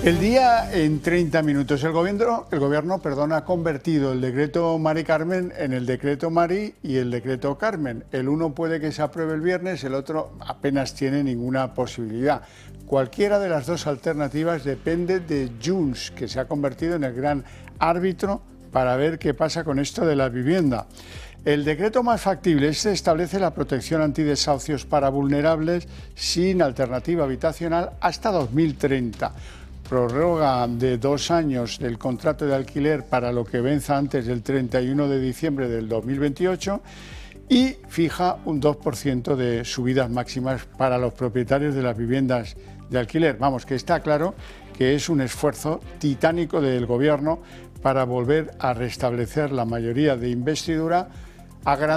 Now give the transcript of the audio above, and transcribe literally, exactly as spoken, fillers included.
El día en treinta minutos. El gobierno, el gobierno perdón, ha convertido el decreto Mari Carmen en el decreto Mari y el decreto Carmen. El uno puede que se apruebe el viernes, el otro apenas tiene ninguna posibilidad. Cualquiera de las dos alternativas depende de Junts, que se ha convertido en el gran árbitro para ver qué pasa con esto de la vivienda. El decreto más factible este establece la protección antidesahucios para vulnerables sin alternativa habitacional hasta dos mil treinta. Prórroga de dos años del contrato de alquiler para lo que venza antes del treinta y uno de diciembre del dos mil veintiocho y fija un dos por ciento de subidas máximas para los propietarios de las viviendas de alquiler. Vamos, que está claro que es un esfuerzo titánico del Gobierno para volver a restablecer la mayoría de investidura a gran